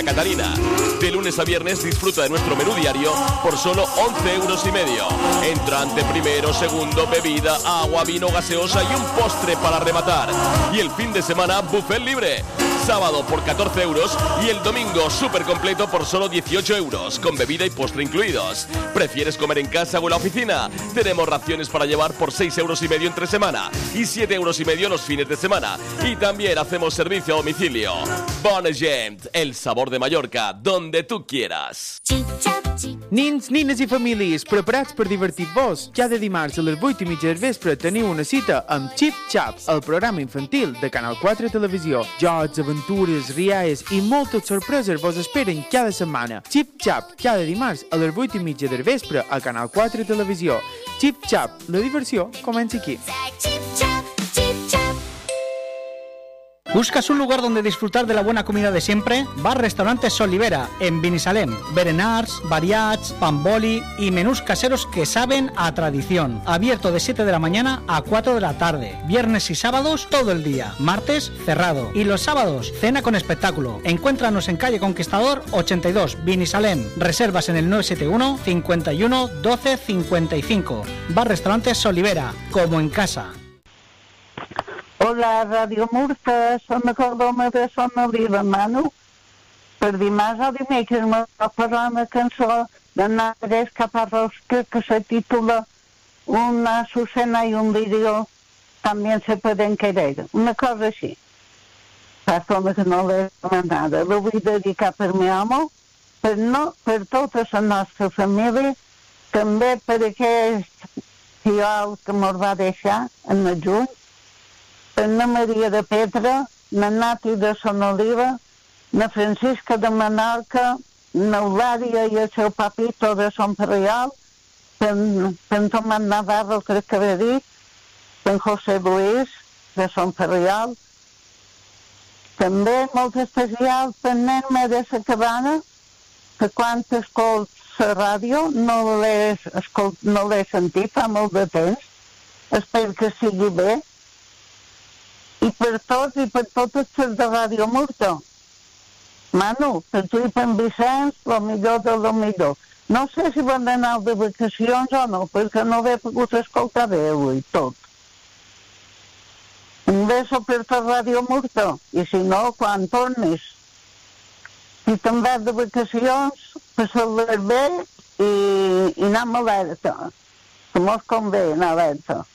Catarina. De lunes a viernes disfruta de nuestro menú diario por solo 11,5 €. Entrante primero, segundo, bebida, agua, vino, gaseosa y un postre para rematar. Y el fin de semana, buffet libre. Sábado por 14 € y el domingo súper completo por solo 18 €, con bebida y postre incluidos. ¿Prefieres comer en casa o en la oficina? Tenemos raciones para llevar por 6,5 € entre semana y 7,5 € los fines de semana. Y también hacemos servicio a domicilio. Bona Gent, el sabor de Mallorca, donde tú quieras. Nins, nines i famílies, preparats per divertir-vos? Cada dimarts a les 8:30 del vespre teniu una cita amb Chip Chap, el programa infantil de Canal 4 Televisió. Jocs, aventures, rialles i moltes sorpreses vos esperen cada setmana. Chip Chap, cada dimarts a les 8:30 del vespre a Canal 4 Televisió. Chip Chap, la diversió comença aquí. ¿Buscas un lugar donde disfrutar de la buena comida de siempre? Bar Restaurante Solivera, en Binissalem. Berenars, variats, pamboli y menús caseros que saben a tradición. Abierto de 7 de la mañana a 4 de la tarde. Viernes y sábados todo el día. Martes cerrado. Y los sábados cena con espectáculo. Encuéntranos en calle Conquistador 82, Binissalem. Reservas en el 971 51 12 55. Bar Restaurante Solivera, como en casa. Hola, Ràdio Murta, som a Cordoma de Son Oliva, Manu. Per dimarts o dimecres m'ha parlat una cançó de Nares Caparrós que se titula Una Azucena y un vídeo también se pueden querer. Una cosa així. Fa estona que no l'he recomanada. La vull dedicar per mi amo, per tota la nostra família, també per aquest fiol que mos va deixar en el juny, per na Maria de Petra, na Nati de Son Oliva, na Francisca de Menorca, na Eulària i el seu papito de Son Ferriol, per en Tomàs Navarro, crec que havia dit, per en José Luis de Son Ferriol, també molt especial per nen-me de la Cabana, que quan escolto la ràdio no l'he sentit fa molt de temps, espero que sigui bé, i per tots i per totes les de Ràdio Murta. Manu, per tu i per en Vicenç, el millor de lo millor. No sé si van anar de vacacions o no, perquè no l'he pogut escoltar bé avui, tot. Un beso per tot Ràdio Murta, i si no, quan tornis. Si te'n vas de vacacions, passar-les bé i anem alerta, que mos convé anar alerta.